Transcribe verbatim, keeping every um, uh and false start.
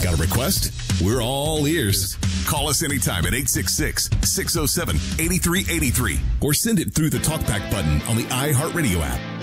Got a request? We're all ears. Call us anytime at eight six six, six oh seven, eight three eight three or send it through the TalkBack button on the iHeartRadio app.